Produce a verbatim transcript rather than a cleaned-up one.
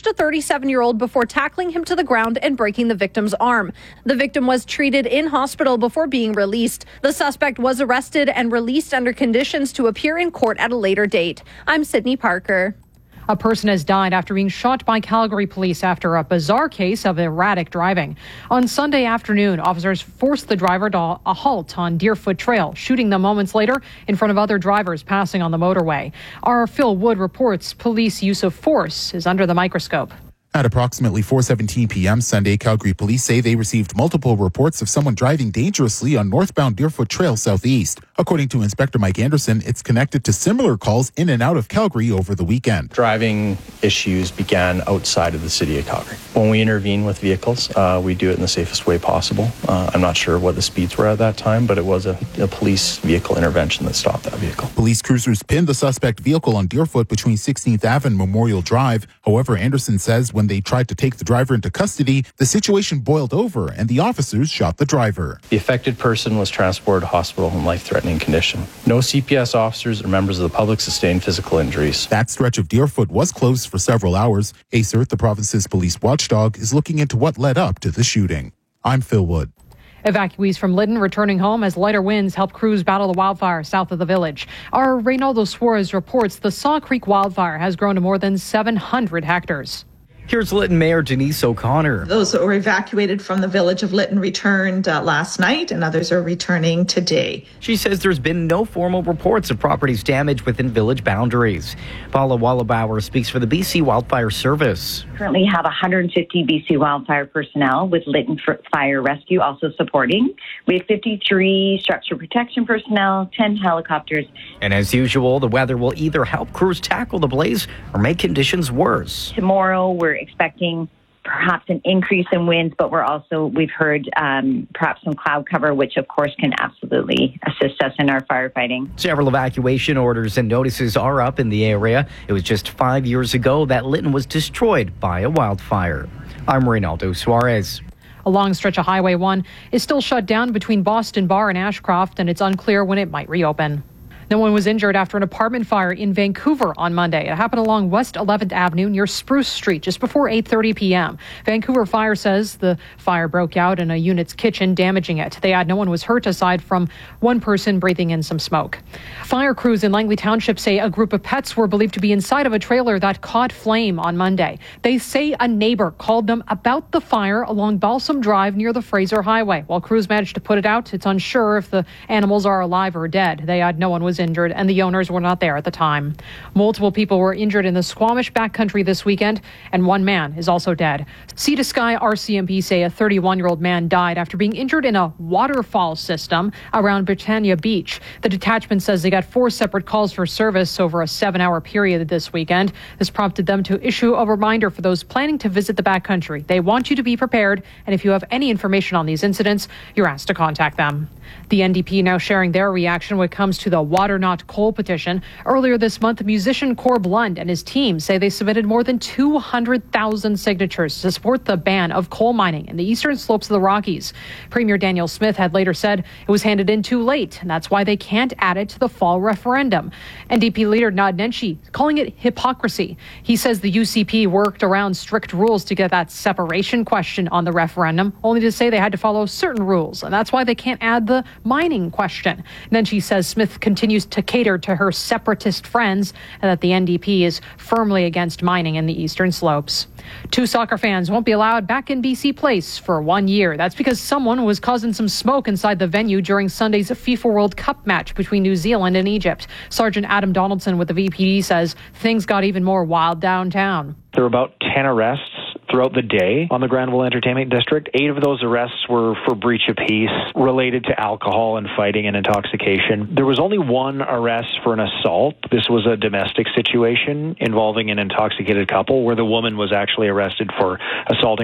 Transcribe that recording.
pushed a thirty-seven-year-old before tackling him to the ground and breaking the victim's arm. The victim was treated in hospital before being released. The suspect was arrested and released under conditions to appear in court at a later date. I'm Sydney Parker. A person has died after being shot by Calgary police after a bizarre case of erratic driving. On Sunday afternoon, officers forced the driver to a halt on Deerfoot Trail, shooting them moments later in front of other drivers passing on the motorway. Our Phil Wood reports police use of force is under the microscope. At approximately four seventeen p.m. Sunday, Calgary police say they received multiple reports of someone driving dangerously on northbound Deerfoot Trail southeast. According to Inspector Mike Anderson, it's connected to similar calls in and out of Calgary over the weekend. Driving issues began outside of the city of Calgary. When we intervene with vehicles, uh, we do it in the safest way possible. Uh, I'm not sure what the speeds were at that time, but it was a, a police vehicle intervention that stopped that vehicle. Police cruisers pinned the suspect vehicle on Deerfoot between sixteenth Avenue and Memorial Drive. However, Anderson says when they tried to take the driver into custody, the situation boiled over and the officers shot the driver. The affected person was transported to hospital in life-threatening condition. No C P S officers or members of the public sustained physical injuries. That stretch of Deerfoot was closed for several hours. A C E R T, the province's police watchdog, is looking into what led up to the shooting. I'm Phil Wood. Evacuees from Lytton returning home as lighter winds help crews battle the wildfire south of the village. Our Reynaldo Suarez reports the Saw Creek wildfire has grown to more than seven hundred hectares. Here's Lytton Mayor Denise O'Connor. Those that were evacuated from the village of Lytton returned uh, last night, and others are returning today. She says there's been no formal reports of properties damaged within village boundaries. Paula Wallabauer speaks for the B C Wildfire Service. We currently have one hundred fifty B C wildfire personnel with Lytton Fire Rescue also supporting. We have fifty-three structure protection personnel, ten helicopters. And as usual, the weather will either help crews tackle the blaze or make conditions worse. Tomorrow, we're expecting perhaps an increase in winds, but we're also, we've heard um, perhaps some cloud cover, which of course can absolutely assist us in our firefighting. Several evacuation orders and notices are up in the area. It was just five years ago that Lytton was destroyed by a wildfire. I'm Reynaldo Suarez. A long stretch of Highway one is still shut down between Boston Bar and Ashcroft, and it's unclear when it might reopen. No one was injured after an apartment fire in Vancouver on Monday. It happened along West eleventh Avenue near Spruce Street just before eight thirty p.m. Vancouver Fire says the fire broke out in a unit's kitchen, damaging it. They add no one was hurt aside from one person breathing in some smoke. Fire crews in Langley Township say a group of pets were believed to be inside of a trailer that caught flame on Monday. They say a neighbor called them about the fire along Balsam Drive near the Fraser Highway. While crews managed to put it out, it's unsure if the animals are alive or dead. They add no one was injured and the owners were not there at the time. Multiple people were injured in the Squamish backcountry this weekend, and one man is also dead. Sea to Sky R C M P say a thirty-one-year-old man died after being injured in a waterfall system around Britannia Beach. The detachment says they got four separate calls for service over a seven-hour period this weekend. This prompted them to issue a reminder for those planning to visit the backcountry. They want you to be prepared, and if you have any information on these incidents, you're asked to contact them. The N D P now sharing their reaction when it comes to the Water Not Coal petition. Earlier this month, musician Corb Lund and his team say they submitted more than two hundred thousand signatures to support the ban of coal mining in the eastern slopes of the Rockies. Premier Daniel Smith had later said it was handed in too late, and that's why they can't add it to the fall referendum. N D P leader Nad Nenshi calling it hypocrisy. He says the U C P worked around strict rules to get that separation question on the referendum, only to say they had to follow certain rules, and that's why they can't add the mining question. Nenshi says Smith continues to cater to her separatist friends and that the N D P is firmly against mining in the eastern slopes. Two soccer fans won't be allowed back in B C Place for one year. That's because someone was causing some smoke inside the venue during Sunday's FIFA World Cup match between New Zealand and Egypt. Sergeant Adam Donaldson with the V P D says things got even more wild downtown. There were about ten arrests throughout the day on the Granville Entertainment District. Eight of those arrests were for breach of peace related to alcohol and fighting and intoxication. There was only one arrest for an assault. This was a domestic situation involving an intoxicated couple where the woman was actually arrested for assaulting